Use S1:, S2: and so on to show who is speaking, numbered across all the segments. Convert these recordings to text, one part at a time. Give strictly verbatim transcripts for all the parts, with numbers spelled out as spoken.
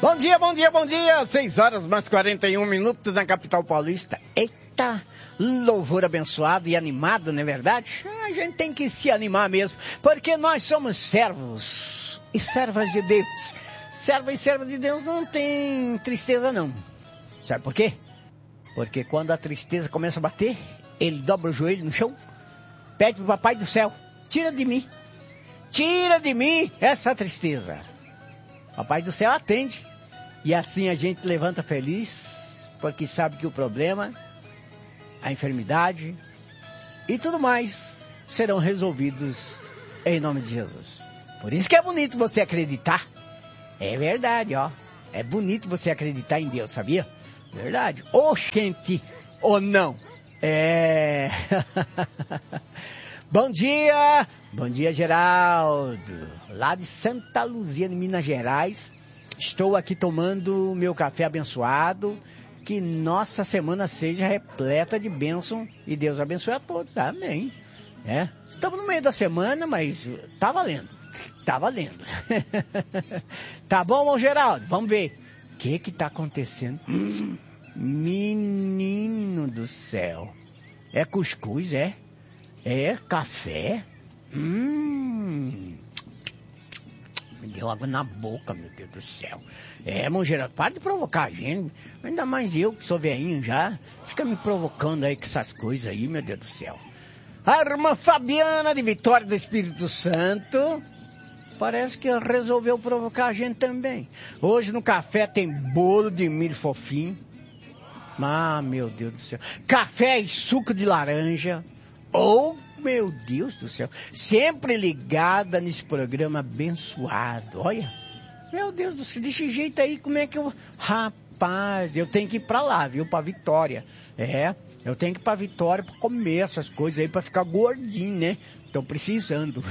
S1: Bom dia, bom dia, bom dia. seis horas mais quarenta e um minutos na capital paulista. Eita, louvor abençoado e animado, não é verdade? A gente tem que se animar mesmo, porque nós somos servos e servas de Deus. Servo e serva de Deus não tem tristeza não. Sabe por quê? Porque quando a tristeza começa a bater, ele dobra o joelho no chão, pede pro Papai do Céu, tira de mim, tira de mim essa tristeza. Papai do Céu atende. E assim a gente levanta feliz, porque sabe que o problema, a enfermidade e tudo mais serão resolvidos em nome de Jesus. Por isso que é bonito você acreditar. É verdade, ó. É bonito você acreditar em Deus, sabia? Verdade. Ou gente, ou não. É... Bom dia! Bom dia, Geraldo. Lá de Santa Luzia, em Minas Gerais. Estou aqui tomando meu café abençoado. Que nossa semana seja repleta de bênção. E Deus abençoe a todos. Amém. É. Estamos no meio da semana, mas tá valendo. Tá valendo. Tá bom, irmão Geraldo? Vamos ver. O que que tá acontecendo? Hum, menino do céu. É cuscuz, é? É café? Hum... Me deu água na boca, meu Deus do céu. É, irmão Geraldo, para de provocar a gente. Ainda mais eu, que sou velhinho já. Fica me provocando aí com essas coisas aí, meu Deus do céu. A irmã Fabiana, de Vitória do Espírito Santo, parece que resolveu provocar a gente também. Hoje no café tem bolo de milho fofinho. Ah, meu Deus do céu. Café e suco de laranja. Oh, meu Deus do céu. Sempre ligada nesse programa abençoado. Olha. Meu Deus do céu. Desse jeito aí, como é que eu... Rapaz, eu tenho que ir pra lá, viu? Pra Vitória. É, eu tenho que ir pra Vitória pra comer essas coisas aí, pra ficar gordinho, né? Tô precisando.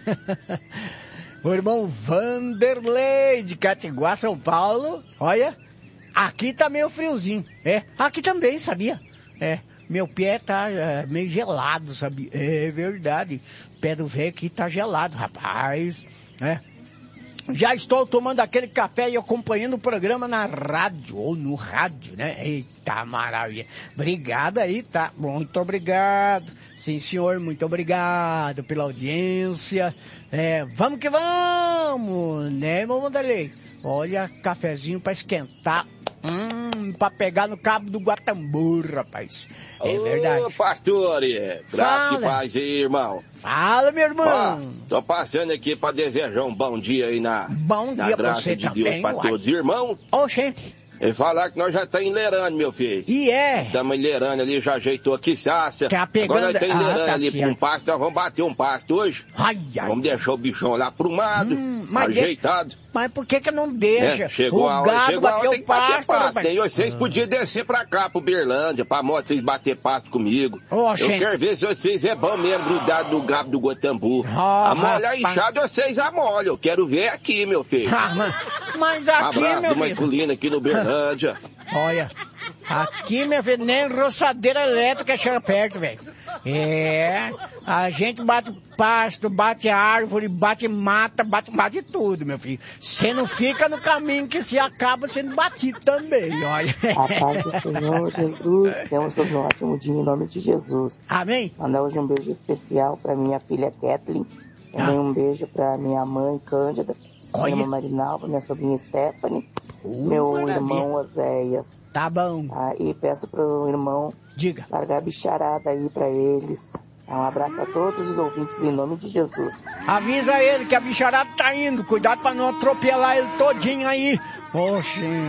S1: O irmão Vanderlei, de Catiguá, São Paulo. Olha. Aqui tá meio friozinho. É, aqui também, sabia? É. Meu pé tá é, meio gelado, sabe? É verdade. O pé do velho aqui tá gelado, rapaz. É. Já estou tomando aquele café e acompanhando o programa na rádio, ou no rádio, né? Eita, maravilha. Obrigado aí, tá? Muito obrigado. Sim, senhor, muito obrigado pela audiência. É, vamos que vamos, né, irmão Vanderlei? Olha, cafezinho pra esquentar. Hum, pra pegar no cabo do Guatambu, rapaz. É
S2: Ô,
S1: verdade.
S2: Ô, pastor, graça e paz aí, irmão.
S1: Fala, meu irmão.
S2: Ó, tô passando aqui pra desejar um bom dia aí na,
S1: bom
S2: na
S1: dia
S2: graça
S1: pra você
S2: de
S1: também,
S2: Deus pra
S1: uai.
S2: todos, irmão.
S1: Ô, gente.
S2: E falar que nós já estamos em Lerane, meu filho.
S1: E é?
S2: Estamos em Lerane ali, já ajeitou aqui, Sácia.
S1: Tá pegando...
S2: Agora nós estamos em Lerane
S1: ah, tá
S2: ali
S1: certo.
S2: pra um pasto, nós vamos bater um pasto hoje.
S1: Ai, ai.
S2: Vamos deixar o bichão lá aprumado,
S1: Hum, mas
S2: ajeitado.
S1: Deixa... Mas por que que não deixa?
S2: É, chegou
S1: o
S2: a hora,
S1: gado
S2: chegou a hora,
S1: bateu
S2: tem que bater
S1: pasto,
S2: pasto.
S1: rapaz.
S2: E vocês podiam descer pra cá, pro Berlândia, pra moto, vocês bater pasto comigo.
S1: Ô,
S2: Eu
S1: gente.
S2: quero ver se vocês é bom mesmo grudado no gado do Guatambu.
S1: Ah,
S2: a molha
S1: rapaz.
S2: inchada, vocês amolham. Eu quero ver aqui, meu filho.
S1: Ah, mas, mas
S2: Um
S1: aqui,
S2: abraço
S1: meu
S2: do
S1: filho...
S2: masculino aqui no Berlândia.
S1: Olha, aqui, meu filho, nem roçadeira elétrica chega perto, velho. É, a gente bate pasto, bate árvore, bate mata, bate, bate tudo, meu filho. Você não fica no caminho que você acaba sendo batido também, olha.
S3: A paz do Senhor Jesus, temos um ótimo dia em nome de Jesus.
S1: Amém?
S3: Mandar hoje um beijo especial para minha filha Kathleen. Também
S1: Ah.
S3: um beijo para minha mãe Cândida,
S1: Olha.
S3: minha irmã Marinalva, minha sobrinha Stephanie,
S1: Uh,
S3: meu
S1: maravilha.
S3: irmão Oséias.
S1: Tá bom.
S3: Tá? E peço pro irmão
S1: Diga.
S3: largar a bicharada aí para eles. Um abraço a todos os ouvintes em nome de Jesus.
S1: Avisa ele que a bicharada tá indo. Cuidado pra não atropelar ele todinho aí. Ô,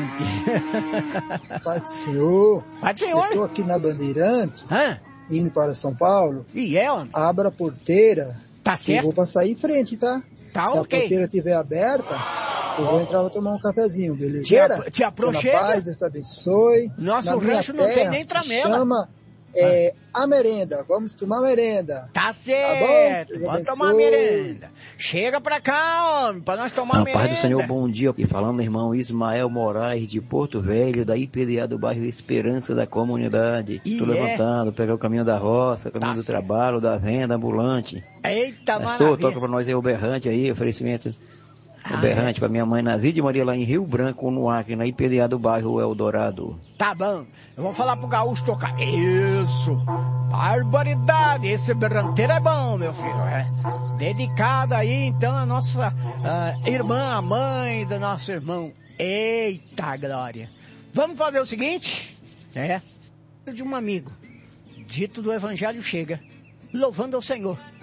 S1: gente.
S4: Pai do Senhor,
S1: Pai do
S4: eu
S1: Senhor.
S4: estou aqui na Bandeirante,
S1: Hã?
S4: indo para São Paulo.
S1: E é, homem?
S4: Abra a porteira,
S1: Tá
S4: eu
S1: certo?
S4: vou passar em frente, tá?
S1: Tá
S4: Se
S1: ok.
S4: a porteira estiver aberta, eu vou entrar e vou tomar um cafezinho, beleza?
S1: Te apro- te aproxima.
S4: Na paz, Deus te abençoe.
S1: Nosso
S4: Na minha
S1: rancho não tem
S4: terra
S1: nem
S4: se
S1: tramela.
S4: chama é, a merenda. Vamos tomar merenda.
S1: Tá certo.
S4: Deus
S1: Vamos
S4: abençoe.
S1: tomar merenda. Chega pra cá, homem, pra nós tomar
S5: Na
S1: merenda.
S5: paz do Senhor, bom dia. E falando, irmão Ismael Moraes, de Porto Velho, da I P D A do bairro Esperança da Comunidade.
S1: E
S5: Tô
S1: é?
S5: levantando, pegar o caminho da roça, caminho
S1: Tá
S5: do
S1: certo.
S5: trabalho, da venda ambulante.
S1: Eita,
S5: Mas tô,
S1: maravilha.
S5: toca pra nós aí o berrante aí, oferecimento Um berrante pra minha mãe Nazide Maria lá em Rio Branco, no Acre, na I P D A do bairro Eldorado.
S1: Tá bom, eu vou falar pro gaúcho tocar. Isso, barbaridade, esse berranteiro é bom, meu filho, é. Dedicado aí, então, a nossa uh, irmã, a mãe do nosso irmão. Eita, glória. Vamos fazer o seguinte, é, de um amigo, dito do Evangelho chega, louvando ao Senhor.